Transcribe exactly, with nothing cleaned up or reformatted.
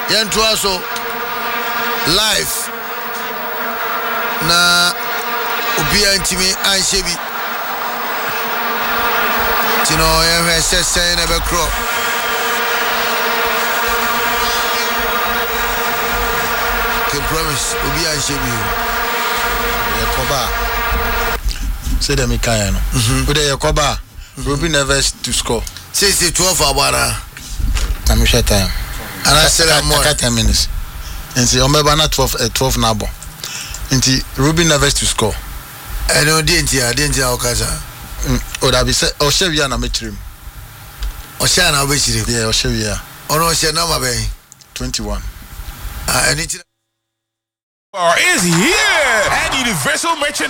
Yentua so life na ubia ntimi anshebi tino ye sesen na be kro can promise ubia anshebi Yakoba say them Mikaya no we dey Yakoba Ruby never to score say twelve abara I'm sure time and I said I'm more ten minutes and see omeba na twelve uh, twelve na bo nti Ruby never to score I know didn't ya didn't ya okaza o da bi say o shewia na mechirim o sha na obechirim yeah o shewia ono she number ben twenty-one ah anything is here at Universal Merchandise.